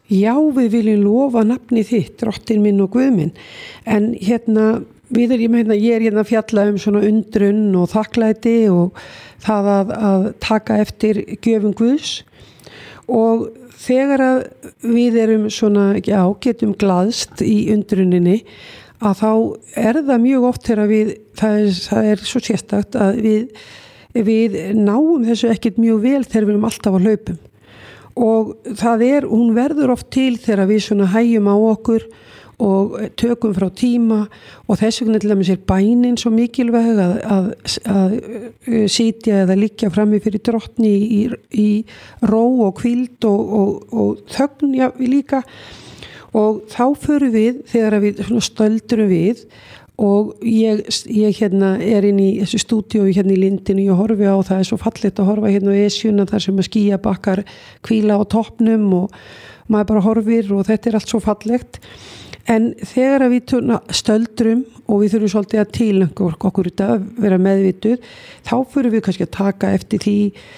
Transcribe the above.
Já, við viljum lofa nafni þitt, drottin minn og Guð minn. En ég er að fjalla svona undrun og þakklæti og það að taka eftir gjöfum Guðs. Og þegar að við erum svona, getum glaðst í undruninni, að þá það mjög oft þegar það svo sérstakt að við náum þessu ekkert mjög vel þegar við erum alltaf á hlaupum. Og hún verður oft til þegar við svona hægjum á okkur og tökum frá tíma og þess vegna til dæmis bænin svo mikilvæg að sitja eða liggja frammi fyrir drottni í ró og hvíld og þögn líka. Og þá förum við þegar við stöldrum við og ég inn í þessu stúdíói í Lindinu, ég horfi á það svo fallegt að horfa á Esjuna þar sem að skýjabakkar hvíla á toppnum og maður bara horfir og þetta allt svo fallegt. En þegar að við stöldrum og við þurfum svolítið að tilnefna okkur að vera meðvituð, þá förum við kannski að taka eftir því